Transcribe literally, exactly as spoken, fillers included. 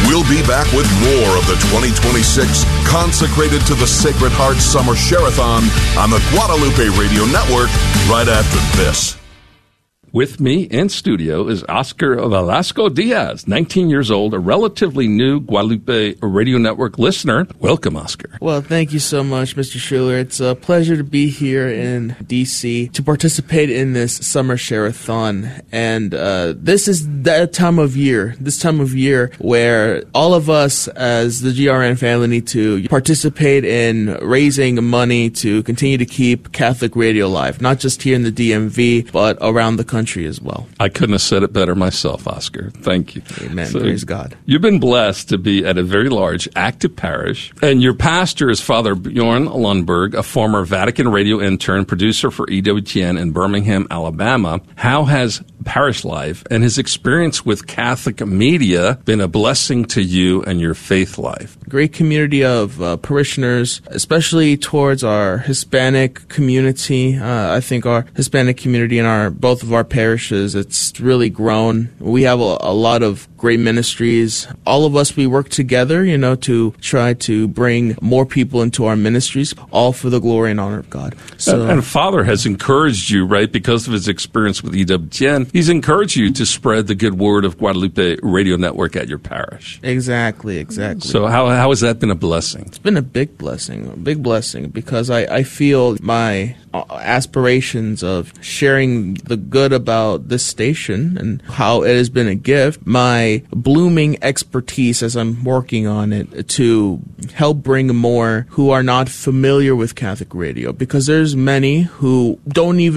We'll be back with more of the twenty twenty-six Consecrated to the Sacred Heart Summer Share-a-thon on the Guadalupe Radio Network right after this. With me in studio is Oscar Velasco Diaz, nineteen years old, a relatively new Guadalupe Radio Network listener. Welcome, Oscar. Well, thank you so much, Mister Schuler. It's a pleasure to be here in D C to participate in this summer share-a-thon. And uh, this is that time of year, this time of year where all of us as the G R N family need to participate in raising money to continue to keep Catholic radio alive, not just here in the D M V, but around the country as well. I couldn't have said it better myself, Oscar. Thank you. Amen. So, praise God. You've been blessed to be at a very large, active parish, and your pastor is Father Bjorn Lundberg, a former Vatican radio intern, producer for E W T N in Birmingham, Alabama. How has parish life and his experience with Catholic media been a blessing to you and your faith life? Great community of uh, parishioners, especially towards our Hispanic community. Uh, I think our Hispanic community in our both of our parishes, it's really grown. We have a, a lot of great ministries. All of us, we work together, you know, to try to bring more people into our ministries, all for the glory and honor of God. So, and, and Father has encouraged you, right, because of his experience with E W T N, he's encouraged you to spread the good word of Guadalupe Radio Network at your parish. Exactly, exactly. So how how has that been a blessing? It's been a big blessing, a big blessing, because I, I feel my aspirations of sharing the good about this station and how it has been a gift, my blooming expertise as I'm working on it to help bring more who are not familiar with Catholic radio, because there's many who don't even